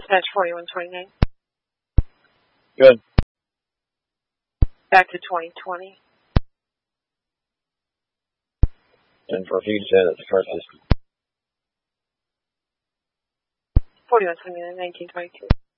Dispatch 4129. Good. Back to 2020. And for a few cents, the first is 4129, 1922.